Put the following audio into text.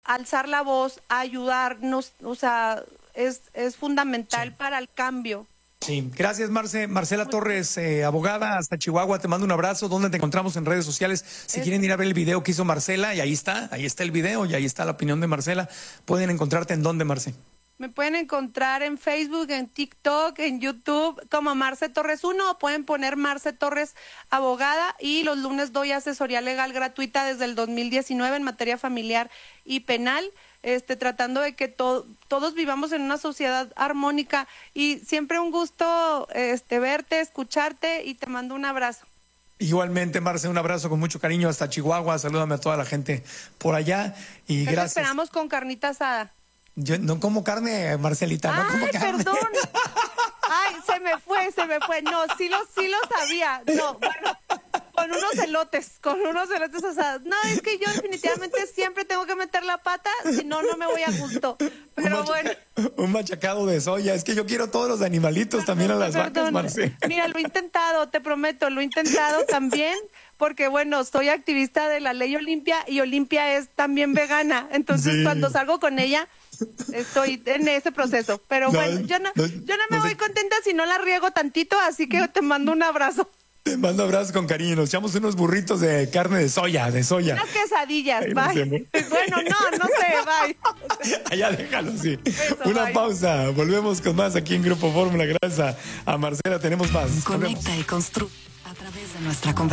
alzar la voz, a ayudarnos, o sea, es fundamental para el cambio. Sí, gracias Marcela Torres, abogada hasta Chihuahua, te mando un abrazo. ¿Dónde te encontramos en redes sociales? Si quieren ir a ver el video que hizo Marcela, y ahí está el video y ahí está la opinión de Marcela. ¿Pueden encontrarte en dónde, Marce? Me pueden encontrar en Facebook, en TikTok, en YouTube como Marce Torres 1, o pueden poner Marce Torres Abogada, y los lunes doy asesoría legal gratuita desde el 2019 en materia familiar y penal. Tratando de que todos vivamos en una sociedad armónica, y siempre un gusto verte, escucharte, y te mando un abrazo. Igualmente, Marce, un abrazo con mucho cariño hasta Chihuahua. Salúdame a toda la gente por allá y Te gracias. esperamos con carnita asada. Yo no como carne, Marcelita, no como carne. Perdón. Ay, se me fue. No, sí lo sabía. No, bueno, con unos elotes asados. No, es que yo definitivamente siempre tengo que meter la pata, si no, no me voy a gusto. Pero bueno. Un machacado de soya. Es que yo quiero todos los animalitos también a las vacas, Marce. Mira, lo he intentado, te prometo, lo he intentado también, porque bueno, soy activista de la ley Olimpia, y Olimpia es también vegana. Entonces, cuando salgo con ella, estoy en ese proceso. Pero bueno, yo no me voy contenta si no la riego tantito, así que te mando un abrazo. Te mando abrazos con cariño. Nos echamos unos burritos de carne de soya. Unas quesadillas, bye. Bueno, no sé, bye. Ya déjalo, sí. Una pausa. Volvemos con más aquí en Grupo Fórmula. Gracias a Marcela. Tenemos más. Conecta y construye a través de nuestra conversación.